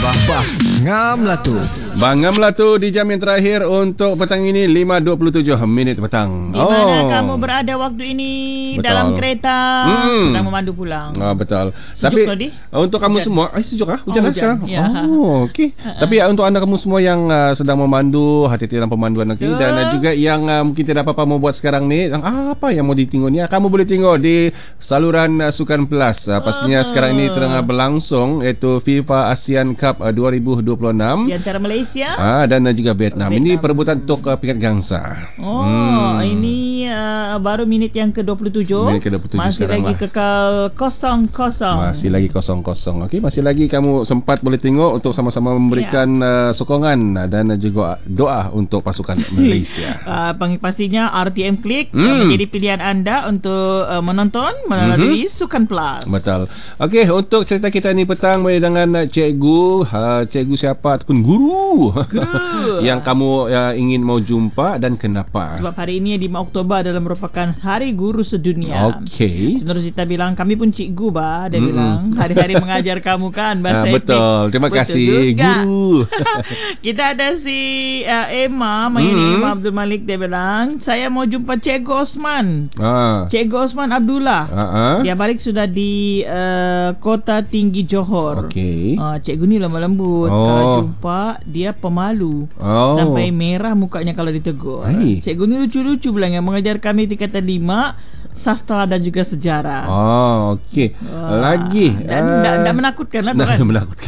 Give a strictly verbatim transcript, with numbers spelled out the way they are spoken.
Bah, ngam lah tu. Bangam lah tu di jam yang terakhir untuk petang ini lima dua puluh tujuh minit petang. Di mana oh. kamu berada waktu ini? Betul. Dalam kereta hmm. sedang memandu pulang. Ah, betul. Sejuk Tapi tadi? Untuk kamu hujan. semua, eh, sejuk ah? Hujan oh, lah hujan. sekarang. Ya. Oh, okey. Uh-uh. Tapi uh, untuk anda kamu semua yang uh, sedang memandu, hati-hati dalam pemanduan nanti dan uh, juga yang uh, mungkin tidak apa-apa mau buat sekarang ni, yang, ah, apa yang mau ditinggal ni? Kamu boleh tengok di saluran uh, Sukan Plus. Uh, pastinya uh, sekarang ini tengah berlangsung iaitu FIFA ASEAN Cup uh, dua ribu dua puluh enam di antara Malaysia ah, dan uh, juga Vietnam. Vietnam. Ini perebutan untuk uh, peringkat gangsa. Oh, hmm. ini uh, baru minit yang ke dua puluh tujuh. Minit ke dua puluh tujuh masih lagi lah. kekal kosong-kosong. Masih lagi kosong-kosong. Okey, masih lagi kamu sempat boleh tengok untuk sama-sama memberikan yeah. uh, sokongan dan juga doa untuk pasukan Malaysia. uh, pastinya R T M Klik hmm. uh, menjadi pilihan anda untuk uh, menonton melalui mm-hmm. Sukan Plus. Betul. Okey, untuk cerita kita ni petang mulai dengan cikgu, uh, cikgu siapa ataupun guru, guru. yang kamu uh, ingin mau jumpa dan kenapa? Sebab hari ini lima Oktober adalah merupakan Hari Guru Sedunia. Okey. Senerusita bilang kami pun cikgu bah, dia mm-hmm. bilang hari-hari mengajar kamu kan bahasa uh, betul. Terima betul kasih juga. Guru. Kita ada si uh, Emma, mm-hmm. ini Emma Abdul Malik, dia bilang saya mau jumpa Cikgu Osman. Ah. Cikgu Osman Abdullah. Uh-huh. Dia balik sudah di uh, Kota Tinggi Johor. Okey. Uh, cikgu ni lemah lembut. Oh. Kalau jumpa dia pemalu. Oh. Sampai merah mukanya kalau ditegur. Hai. Cikgu ni lucu-lucu bilang yang mengajar kami tingkatan lima sastra dan juga sejarah. Oh, okey. Lagi dan tak uh, menakutkan lah tu kan. Menakutkan.